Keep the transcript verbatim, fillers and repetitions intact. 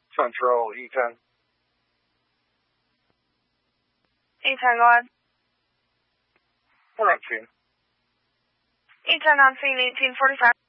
Central, E ten. E ten, go ahead. We're on scene. E ten on scene, eighteen forty-five.